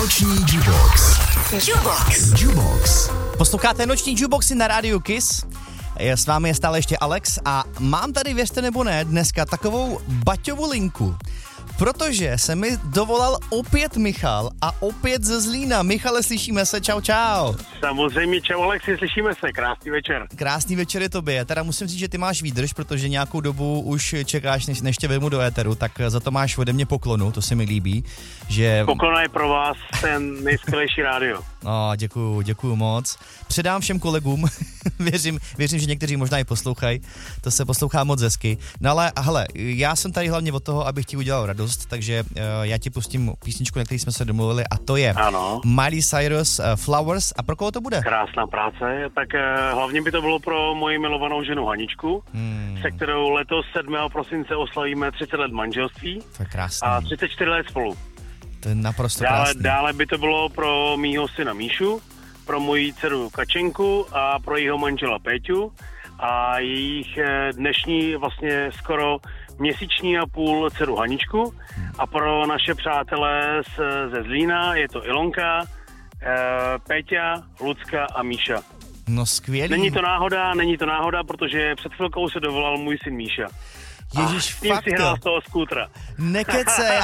Noční Jukebox. Jukebox. Posloucháte Noční Jukeboxy na rádiu Kiss. S vámi je stále ještě Alex a mám tady, věřte nebo ne, dneska takovou baťovu linku. Protože se mi dovolal opět Michal a opět ze Zlína. Michale, slyšíme se, čau. Samozřejmě, čau Alexi, slyšíme se, krásný večer. Krásný večer je tobě. Teda musím říct, že ty máš výdrž, protože nějakou dobu už čekáš, než tě vemu do éteru, tak za to máš ode mě poklonu, to se mi líbí. Že... Poklona je pro vás ten nejskvělejší rádio. No, děkuju moc. Předám všem kolegům, věřím, že někteří možná i poslouchají, to se poslouchá moc hezky. No ale hele, já jsem tady hlavně od toho, abych ti udělal radost, takže já ti pustím písničku, na který jsme se domluvili, a to je Miley Cyrus Flowers. A pro koho to bude? Krásná práce, tak hlavně by to bylo pro moji milovanou ženu Haničku, se kterou letos 7. prosince oslavíme 30 let manželství a 34 let spolu. To je naprosto krásný. Dále by to bylo pro mýho syna Míšu, pro moji dceru Kačenku a pro jejího manžela Péťu a jejich dnešní vlastně skoro měsíční a půl dceru Haničku a pro naše přátelé ze Zlína je to Ilonka, Péťa, Lucka a Míša. No skvělý. Není to náhoda, protože před chvilkou se dovolal můj syn Míša. Ježiš, tím si hrál z toho skútra. Nekecám,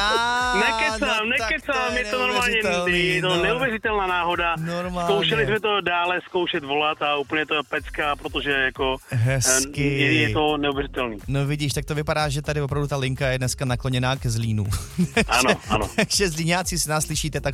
je to normálně, je to neuvěřitelná náhoda. Normálně. Zkoušeli jsme to dále zkoušet volat a úplně to je pecka, protože jako je to neuvěřitelný. No vidíš, tak to vypadá, že tady opravdu ta linka je dneska nakloněná ke Zlínu. Ano. Takže Zlíňáci, si nás slyšíte, tak